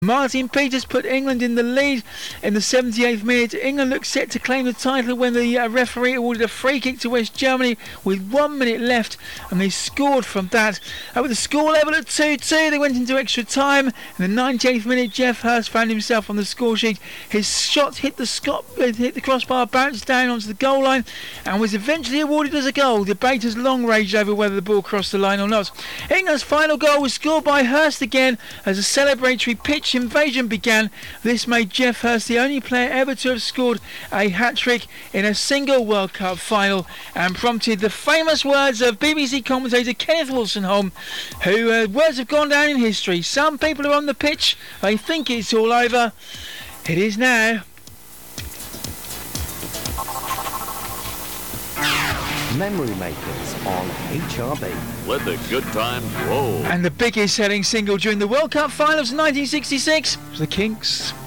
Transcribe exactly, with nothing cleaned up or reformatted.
Martin Peters put England in the lead in the seventy-eighth minute. England looked set to claim the title when the uh, referee awarded a free kick to West Germany with one minute left, and they scored from that. Uh, with the score level at two two, they went into extra time. In the ninety-eighth minute, Geoff Hurst found himself on the score sheet. His shot hit the Scot, hit the crossbar, bounced down onto the goal line, and was eventually awarded as a goal. Debate has long raged over whether the ball crossed the line or not. England's final goal was scored by Hurst again as a celebratory pitch invasion began. This made Geoff Hurst the only player ever to have scored a hat-trick in a single World Cup final, and prompted the famous words of B B C commentator Kenneth Wolstenholme, who uh, words have gone down in history. Some people are on the pitch, they think it's all over. It is now. Memory Makers on H R B. Let the good times roll. And the biggest selling single during the World Cup finals of nineteen sixty-six was The Kinks.